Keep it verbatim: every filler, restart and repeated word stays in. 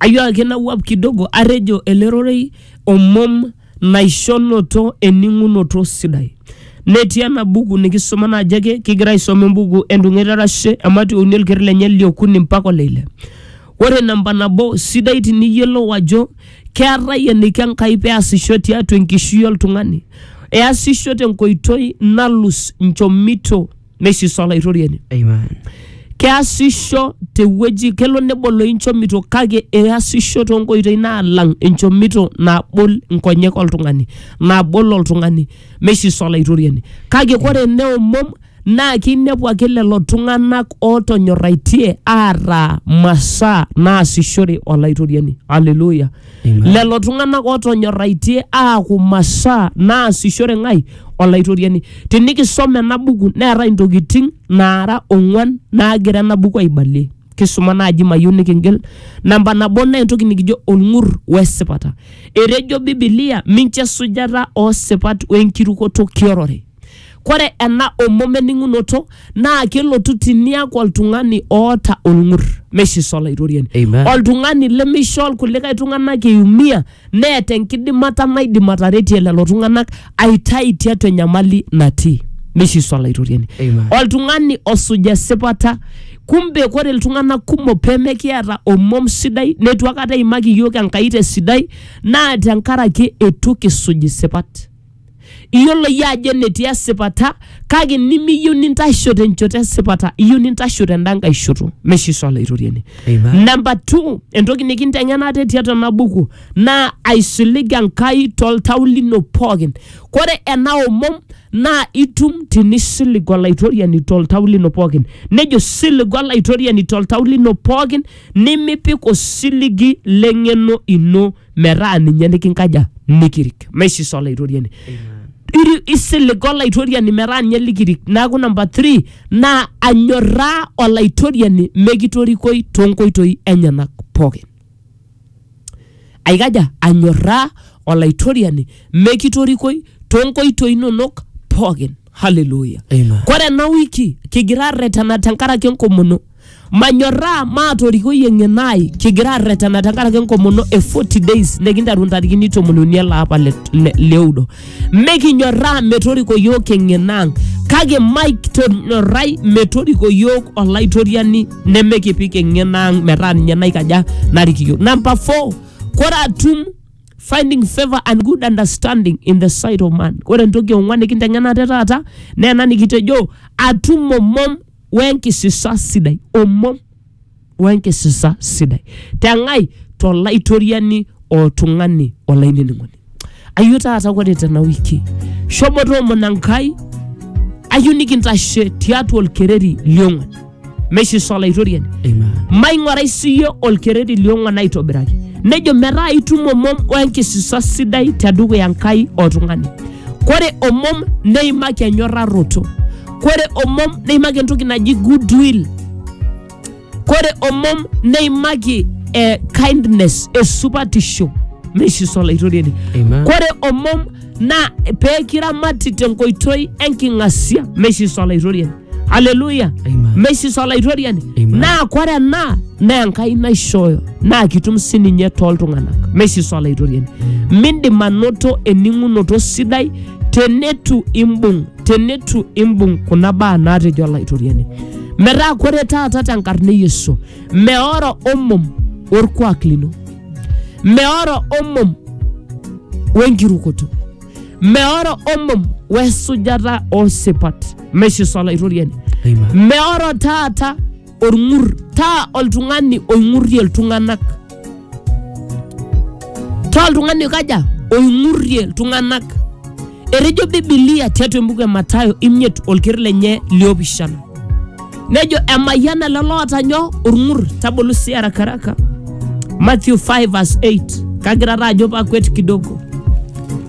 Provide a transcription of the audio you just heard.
ayo akena wap kidogo arejo elerorei omom naishonoto eningunoto sidai. Netiana bugu nikisoma na jage kigira isome bugu endungera rashe amati unil kerle nyeli okuni mpako leile. Wore namba nabo sidai tiniyelo wajo kera yenikan kaipe asishoti atu enkishuyol tungani. E asishote nkoitoi nalus nchomito meshi sola itorieni. Amen. Ke asisho te weji kelo nebolo inchomito kage e asisho to nkoitoi na lang inchomito na bol nkonyek oltungani na bol oltungani meshi sola itorieni. Kage kore neo mom na kinepu akele lo tunganak otonyoraitie ara masa na asishore olaitorieni. Hallelujah. Lelo tunganak otonyoraitie aku masa na asishore ngai olaitorieni. Tiniki some na bugu nera intokiting nara ongwan na agira na bugu aibali. Kisuma na aji mayuni kingil. Namba nabona entoki nikijo ongur wesipata. Erejo Biblia minche sujara o sipat wenkirukoto kiorore. Kore ena omome ningunoto na kelo tutinia kwa oltungani oota ongur meshi sola itorieni. Oltungani lemishol kulika itungana kiumia neete nkidimata naidimata reti lelo tunganak aitai tiato nyamali nati meshi sola itorieni. Oltungani osuja sipata kumbe kore iltungana kumo peme kiata omom sidai netu akata imaki yoke ankaite sidai na tenkaraki etu kisuji sipat. Iyolo yaje netia sipata kage nimiyu nintashote nchote sipata iyu nintashote ndanga ishoto meshi sola itorieni. Number two entoki nikintengena ate tiato na buku na aisiliga nkai toltaulino pogin kore ena omom na itum tinisiligola itorieni toltaulino pogin nejo siligola itorieni toltaulino pogin nimipiko siligi lengeno ino merani nyenikinkaja nikirik meshi sola itorieni. Iri isiligola itoriani merani nyelikirik naku number three na anyora ola itoriani megitorikoi tonkoitoi enyanak pogin. Aigaja anyora ola itoriani megitorikoi tonkoitoi nonok pogin. Hallelujah. Kore na wiki kigira retana tankara kenkomono manyora maatoriko yengenai kigira retana tankara kenkomono e forty days neginda rundarigini tomununiela hapa le, le, leudo meki nyora metoriko yoke ngenang kage mike tonorai metoriko yok olaitoriani nemeki pike ngenang merani nyenai kaja narikiyo. Number four kora tum finding favor and good understanding in the sight of man. Kore ntoki ongwane kintengena tata nena nikitejo atumo mom wenki sisa sidai omom wenki sisa sidai tangai to laitoriani o tungani o laini ngoni ayuta ata kore tena wiki shomoto monankai ayuni kintashe tiatu olkereri liongan meshi sola itoriani. Mai ngora isiyo olkereri liongan naitobiraki nejo mera itumo mom wenki sisa sidai tadugo yankai o tungani kore omom neimaki anyora roto kore omom neimaki entoki naji goodwill kore omom neimaki eh, kindness e superstition meshi sola itorieni. Kore omom na pekira matite nkoitoi enkingasia meshi sola itorieni. Hallelujah. Meshi sola itorieni. Na kore na na enkai naishoyo na kitum sininye toltunganak meshi sola itorieni. Mindi manoto eningunoto sidai tenetu imbung tenetu imbung kuna baa natejo olaitoriani. Mera kore tata tankarne Yesu meoro omom orkwak lino meoro omom wenkirukoto meoro omom wesujata o sipat meshi sola itoriani. Meoro tata orngur ta oltungani oingurri eltunganak ta oltungani kaja oingurri eltunganak. Erejo Biblia tiatu mbuku ya Mathayo imnyet olkerle nye liopishana nejo emayana lelota nyo urngur tabolu siara karaka Matthew five verse eight kagira rajo pa kwet kidogo